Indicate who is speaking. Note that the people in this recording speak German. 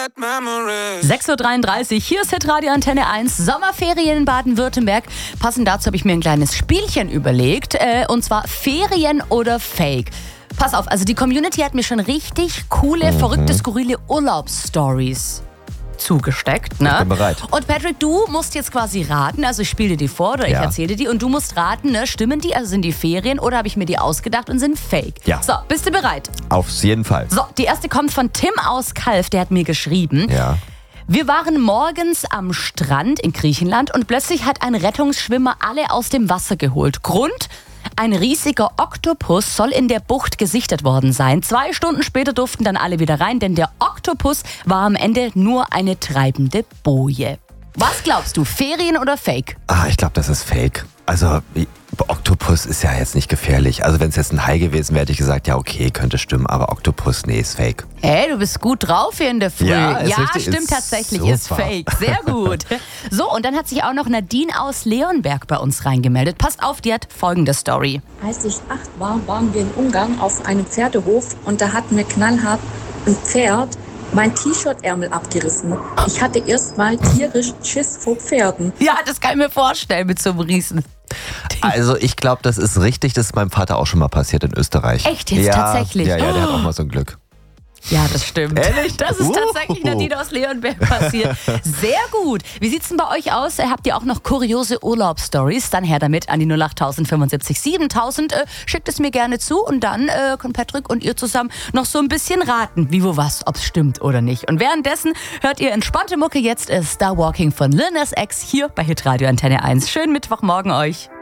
Speaker 1: 6.33 Uhr, hier ist Hitradio Antenne 1, Sommerferien in Baden-Württemberg. Passend dazu habe ich mir ein kleines Spielchen überlegt, und zwar Ferien oder Fake. Pass auf, also die Community hat mir schon richtig coole, verrückte, skurrile Urlaubsstories zugesteckt. Ne?
Speaker 2: Ich bin bereit.
Speaker 1: Und Patrick, du musst jetzt quasi raten, also ich spiele dir die vor oder ich erzähle dir die und du musst raten, ne? Stimmen die, also sind die Ferien oder habe ich mir die ausgedacht und sind Fake?
Speaker 2: Ja.
Speaker 1: So, bist du bereit?
Speaker 2: Auf jeden Fall.
Speaker 1: So, die erste kommt von Tim aus Calw, der hat mir geschrieben.
Speaker 2: Ja.
Speaker 1: Wir waren morgens am Strand in Griechenland und plötzlich hat ein Rettungsschwimmer alle aus dem Wasser geholt. Grund? Ein riesiger Oktopus soll in der Bucht gesichtet worden sein. 2 Stunden später durften dann alle wieder rein, denn der Oktopus war am Ende nur eine treibende Boje. Was glaubst du, Ferien oder Fake?
Speaker 2: Ich glaube, das ist Fake. Also, Oktopus ist ja jetzt nicht gefährlich. Also, wenn es jetzt ein Hai gewesen wäre, hätte ich gesagt, ja, okay, könnte stimmen. Aber Oktopus, nee, ist Fake.
Speaker 1: Hey, du bist gut drauf hier in der Früh.
Speaker 2: Ja, ist richtig,
Speaker 1: stimmt
Speaker 2: ist
Speaker 1: tatsächlich,
Speaker 2: super.
Speaker 1: ist Fake. Sehr gut. So, und dann hat sich auch noch Nadine aus Leonberg bei uns reingemeldet. Passt auf, die hat folgende Story.
Speaker 3: Als ich 8 war, waren wir in Ungarn auf einem Pferdehof und da hatten wir knallhart ein Pferd mein T-Shirt-Ärmel abgerissen. Ich hatte erst mal tierisch Schiss vor Pferden.
Speaker 1: Ja, das kann ich mir vorstellen mit so einem Riesen.
Speaker 2: Also, ich glaube, das ist richtig. Das ist meinem Vater auch schon mal passiert in Österreich.
Speaker 1: Echt jetzt tatsächlich?
Speaker 2: Ja, der hat auch mal so ein Glück.
Speaker 1: Ja, das stimmt.
Speaker 2: Ehrlich?
Speaker 1: Das ist tatsächlich Nadine aus Leonberg passiert. Sehr gut. Wie sieht's denn bei euch aus? Habt ihr auch noch kuriose Urlaubsstories? Dann her damit an die 08000 75 7000. Schickt es mir gerne zu und dann können Patrick und ihr zusammen noch so ein bisschen raten, wie, wo, was, ob es stimmt oder nicht. Und währenddessen hört ihr entspannte Mucke. Jetzt ist Star Walking von Lil Nas X hier bei Hitradio Antenne 1. Schönen Mittwochmorgen euch.